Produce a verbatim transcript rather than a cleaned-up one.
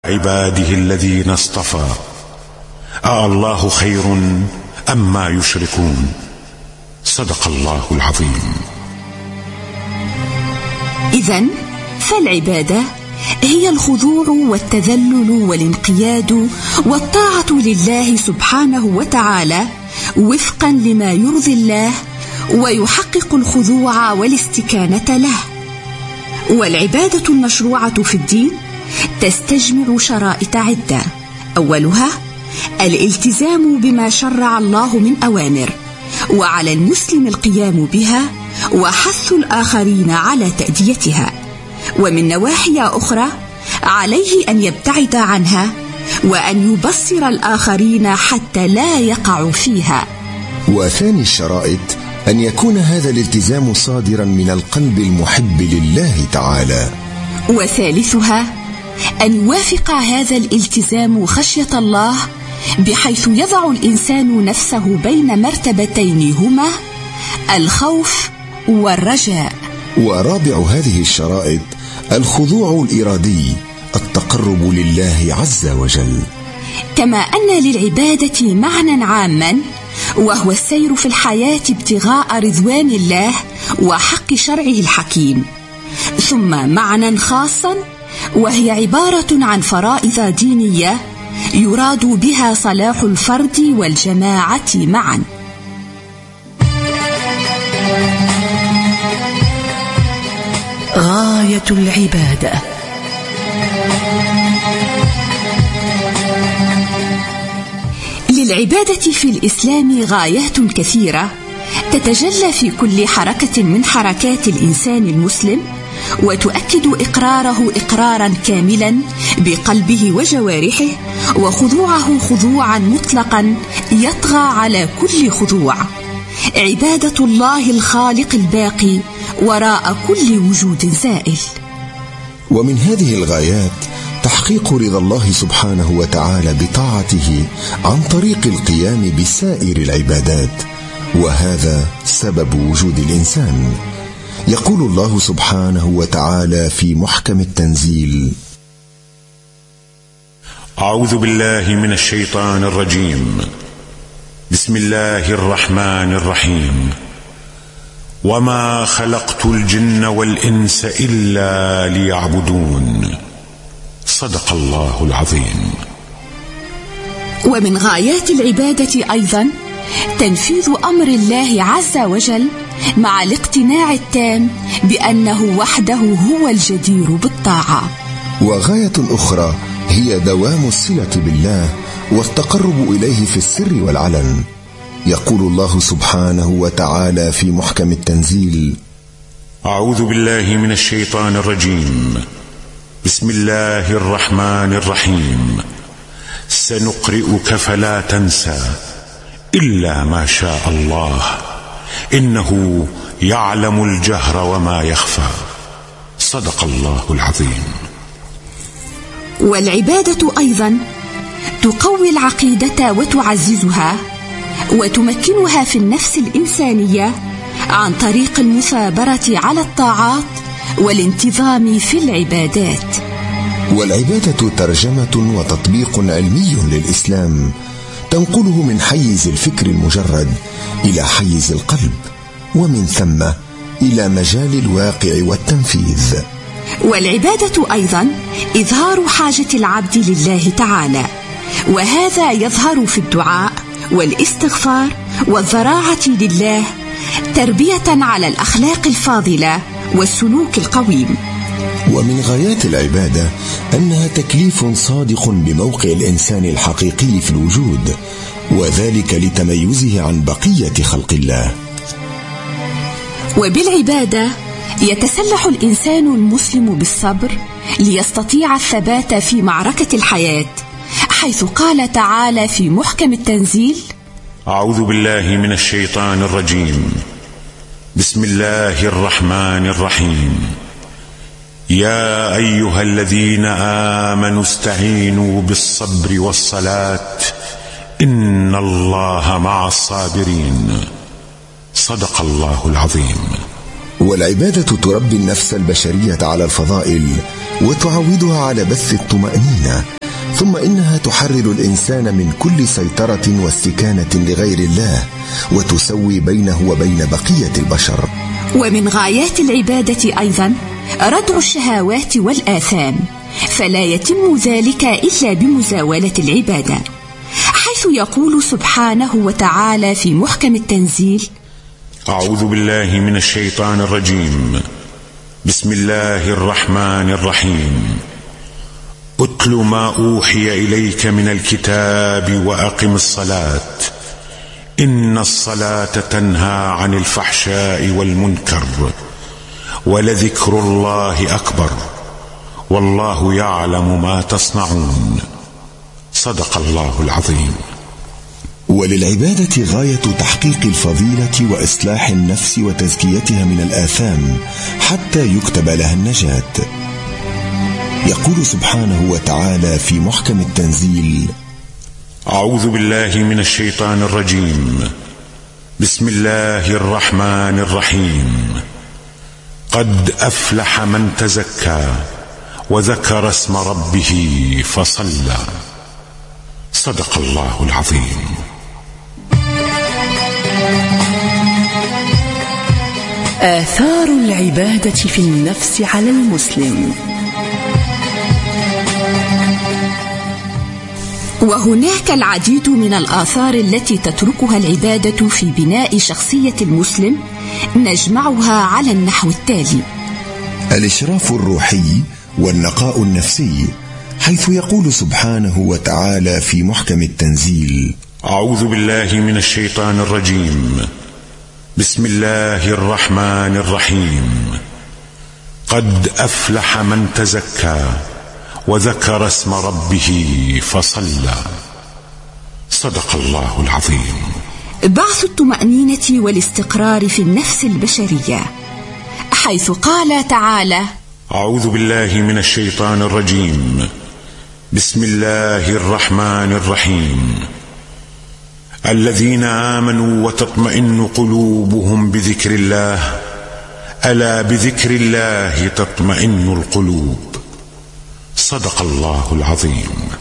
عباده الذين اصطفى أالله خير أما يشركون. صدق الله العظيم. إذن فالعبادة هي الخضوع والتذلل والانقياد والطاعة لله سبحانه وتعالى وفقا لما يرضي الله ويحقق الخضوع والاستكانة له. والعبادة المشروعة في الدين تستجمع شرائط عدة، أولها الالتزام بما شرع الله من أوامر، وعلى المسلم القيام بها وحث الآخرين على تأديتها، ومن نواحي أخرى عليه أن يبتعد عنها وأن يبصر الآخرين حتى لا يقعوا فيها. وثاني الشرائط أن يكون هذا الالتزام صادرا من القلب المحب لله تعالى. وثالثها أن يوافق هذا الالتزام خشية الله، بحيث يضع الإنسان نفسه بين مرتبتين هما الخوف والرجاء. ورابع هذه الشرائط الخضوع الإرادي، التقرب لله عز وجل. كما أن للعبادة معنى عاما وهو السير في الحياة ابتغاء رضوان الله وحق شرعه الحكيم، ثم معنى خاصا وهي عبارة عن فرائض دينية يراد بها صلاح الفرد والجماعة معا. غاية العبادة. للعبادة في الإسلام غايات كثيرة تتجلى في كل حركة من حركات الإنسان المسلم، وتؤكد إقراره إقرارا كاملا بقلبه وجوارحه، وخضوعه خضوعا مطلقا يطغى على كل خضوع. عبادة الله الخالق الباقي وراء كل وجود زائل. ومن هذه الغايات تحقيق رضا الله سبحانه وتعالى بطاعته عن طريق القيام بسائر العبادات، وهذا سبب وجود الإنسان. يقول الله سبحانه وتعالى في محكم التنزيل: أعوذ بالله من الشيطان الرجيم. بسم الله الرحمن الرحيم. وما خلقت الجن والإنس إلا ليعبدون. صدق الله العظيم. ومن غايات العبادة أيضا تنفيذ أمر الله عز وجل مع الاقتناع التام بأنه وحده هو الجدير بالطاعة. وغاية أخرى هي دوام الصلة بالله والتقرب إليه في السر والعلن. يقول الله سبحانه وتعالى في محكم التنزيل: أعوذ بالله من الشيطان الرجيم. بسم الله الرحمن الرحيم. سنقرئك فلا تنسى إلا ما شاء الله إنه يعلم الجهر وما يخفى. صدق الله العظيم. والعبادة أيضا تقوي العقيدة وتعززها وتمكنها في النفس الإنسانية عن طريق المثابرة على الطاعات والانتظام في العبادات. والعبادة ترجمة وتطبيق علمي للإسلام، تنقله من حيز الفكر المجرد إلى حيز القلب، ومن ثم إلى مجال الواقع والتنفيذ. والعبادة أيضا إظهار حاجة العبد لله تعالى، وهذا يظهر في الدعاء والاستغفار والذراعة لله، تربية على الأخلاق الفاضلة والسلوك القويم. ومن غايات العبادة أنها تكليف صادق بموقع الإنسان الحقيقي في الوجود، وذلك لتميزه عن بقية خلق الله. وبالعبادة يتسلح الإنسان المسلم بالصبر ليستطيع الثبات في معركة الحياة، حيث قال تعالى في محكم التنزيل: أعوذ بالله من الشيطان الرجيم. بسم الله الرحمن الرحيم. يا أيها الذين آمنوا استعينوا بالصبر والصلاة إن الله مع الصابرين. صدق الله العظيم. والعبادة تربي النفس البشرية على الفضائل وتعودها على بث الطمأنينة، ثم إنها تحرر الإنسان من كل سيطرة واستكانة لغير الله، وتسوي بينه وبين بقية البشر. ومن غايات العبادة أيضا ردع الشهوات والآثام، فلا يتم ذلك إلا بمزاولة العبادة، حيث يقول سبحانه وتعالى في محكم التنزيل: أعوذ بالله من الشيطان الرجيم، بسم الله الرحمن الرحيم. اتل ما أوحي إليك من الكتاب وأقم الصلاة إن الصلاة تنهى عن الفحشاء والمنكر ولذكر الله أكبر والله يعلم ما تصنعون. صدق الله العظيم. وللعبادة غاية تحقيق الفضيلة وإصلاح النفس وتزكيتها من الآثام حتى يكتب لها النجاة. يقول سبحانه وتعالى في محكم التنزيل: أعوذ بالله من الشيطان الرجيم، بسم الله الرحمن الرحيم. قد أفلح من تزكى وذكر اسم ربه فصلى. صدق الله العظيم. آثار العبادة في النفس على المسلم. وهناك العديد من الآثار التي تتركها العبادة في بناء شخصية المسلم، نجمعها على النحو التالي: الإشراف الروحي والنقاء النفسي، حيث يقول سبحانه وتعالى في محكم التنزيل: أعوذ بالله من الشيطان الرجيم، بسم الله الرحمن الرحيم. قد أفلح من تزكى وذكر اسم ربه فصلى. صدق الله العظيم. بعث الطمأنينة والاستقرار في النفس البشرية، حيث قال تعالى: أعوذ بالله من الشيطان الرجيم، بسم الله الرحمن الرحيم. الذين آمنوا وتطمئن قلوبهم بذكر الله، ألا بذكر الله تطمئن القلوب. صدق الله العظيم.